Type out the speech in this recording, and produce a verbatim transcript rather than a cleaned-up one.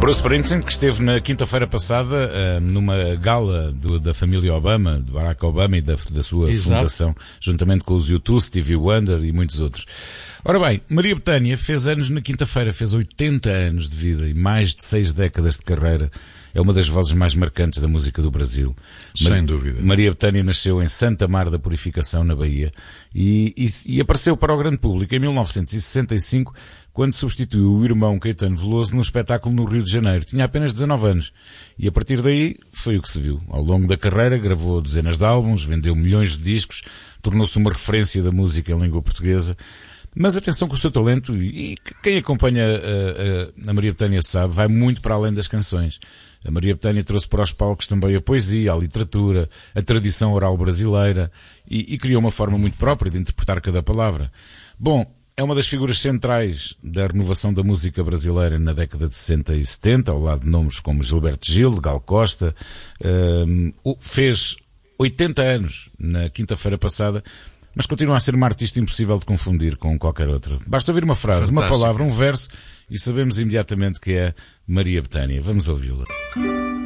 Bruce Springsteen, que esteve na quinta-feira passada uh, numa gala do, da família Obama, de Barack Obama e da, da sua Exato. fundação, juntamente com os U dois, Stevie Wonder e muitos outros. Ora bem, Maria Bethânia fez anos na quinta-feira, fez oitenta anos de vida e mais de seis décadas de carreira. É uma das vozes mais marcantes da música do Brasil. Sem Mar... dúvida. Maria Bethânia nasceu em Santa Mar da Purificação, na Bahia, e, e, e apareceu para o grande público em mil novecentos e sessenta e cinco, quando substituiu o irmão Caetano Veloso num espetáculo no Rio de Janeiro. Tinha apenas dezanove anos. E a partir daí foi o que se viu. Ao longo da carreira gravou dezenas de álbuns, vendeu milhões de discos, tornou-se uma referência da música em língua portuguesa. Mas atenção com o seu talento, e quem acompanha a, a, a Maria Bethânia sabe, vai muito para além das canções. A Maria Bethânia trouxe para os palcos também a poesia, a literatura, a tradição oral brasileira e, e criou uma forma muito própria de interpretar cada palavra. Bom, é uma das figuras centrais da renovação da música brasileira na década de sessenta e setenta, ao lado de nomes como Gilberto Gil, Gal Costa. Um, fez oitenta anos na quinta-feira passada, mas continua a ser uma artista impossível de confundir com qualquer outra. Basta ouvir uma frase, Fantástico. Uma palavra, um verso e sabemos imediatamente que é Maria Bethânia. Vamos ouvi-la.